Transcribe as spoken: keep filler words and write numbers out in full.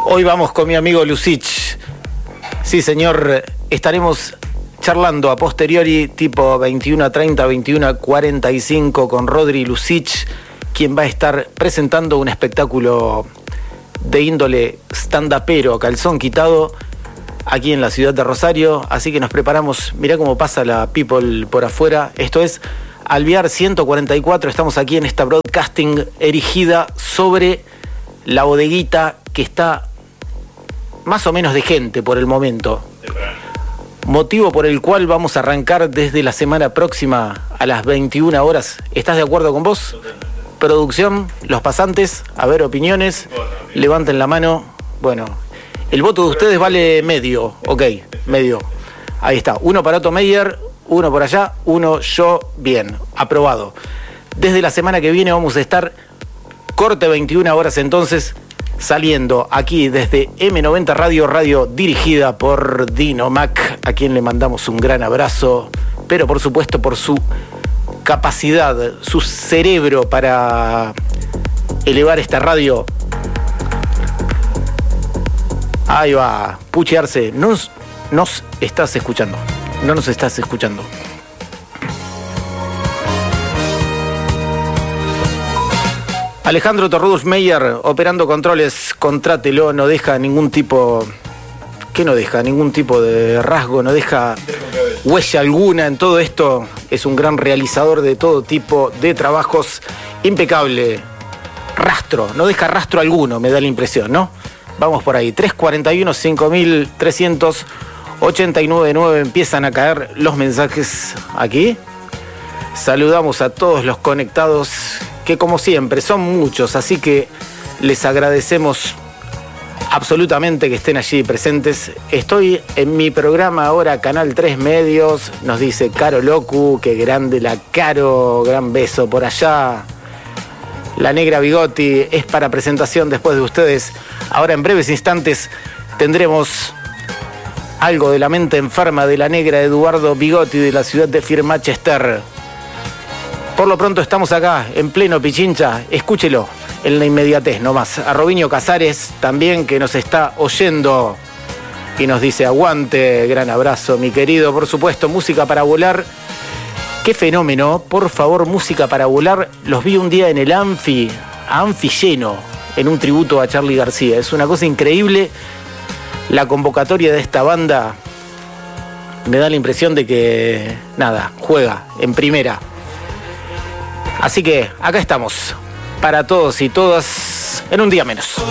Hoy vamos con mi amigo Lucich. Sí, señor, estaremos charlando a posteriori, tipo veintiuno a treinta, veintiuno a cuarenta y cinco, con Rodri Lucich, quien va a estar presentando un espectáculo de índole stand-upero, calzón quitado, aquí en la ciudad de Rosario. Así que nos preparamos. Mirá cómo pasa la people por afuera. Esto es Alvear ciento cuarenta y cuatro. Estamos aquí en esta broadcasting erigida sobre la bodeguita que está más o menos de gente por el momento. Motivo por el cual vamos a arrancar desde la semana próxima a las veintiuna horas. ¿Estás de acuerdo con vos? Producción, los pasantes, a ver, opiniones. Levanten la mano. Bueno, el voto de ustedes vale medio. Ok, medio. Ahí está. Uno para Otto Meyer, uno por allá, uno yo. Bien, aprobado. Desde la semana que viene vamos a estar corte veintiuna horas entonces, saliendo aquí desde eme noventa Radio, radio dirigida por Dino Mac, a quien le mandamos un gran abrazo, pero por supuesto por su capacidad, su cerebro para elevar esta radio. Ahí va, puchearse. Nos, nos estás escuchando, no nos estás escuchando. Alejandro Torrudus Meyer, operando controles, contrátelo, no deja ningún tipo, ¿qué no deja? Ningún tipo de rasgo, no deja huella alguna en todo esto. Es un gran realizador de todo tipo de trabajos, impecable, rastro, no deja rastro alguno, me da la impresión, ¿no? Vamos por ahí, tres cuarenta y uno, cinco mil trescientos ochenta y nueve, empiezan a caer los mensajes aquí. Saludamos a todos los conectados, que como siempre son muchos, así que les agradecemos absolutamente que estén allí presentes. Estoy en mi programa ahora, Canal tres Medios, nos dice Caro Locu, que grande la Caro, gran beso por allá. La Negra Bigotti es para presentación después de ustedes. Ahora en breves instantes tendremos algo de la mente enferma de la Negra Eduardo Bigotti de la ciudad de Firmachester. Por lo pronto estamos acá, en pleno Pichincha, escúchelo, en la inmediatez nomás. A Robinho Casares también, que nos está oyendo y nos dice aguante, gran abrazo, mi querido. Por supuesto, música para volar. Qué fenómeno, por favor, música para volar. Los vi un día en el Anfi, Anfi lleno, en un tributo a Charly García. Es una cosa increíble. La convocatoria de esta banda me da la impresión de que, nada, juega en primera. Así que acá estamos, para todos y todas, en un día menos.